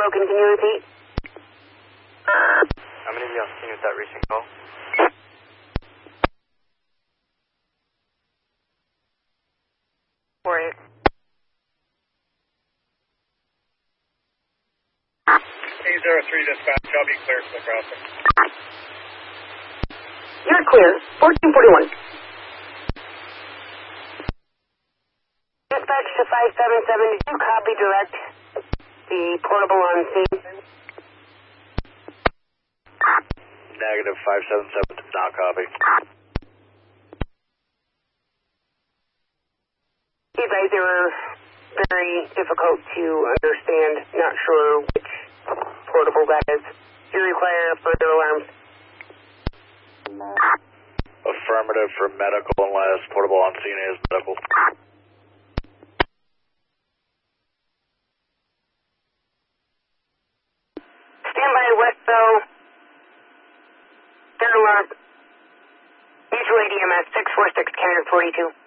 broken. Can you repeat? I'm going to be on scene with that recent call. For it. 803 dispatch, I'll be clear for the crossing. You're clear. 1441. Dispatch to 577. Did you copy direct the portable on scene? Negative 577 did not copy. You guys are very difficult to understand. Not sure which portable that is. Do you require further alarms? Affirmative for medical unless portable on scene is medical. Standby west though. Third alarm. Mutual ADMS 646 Canada 42.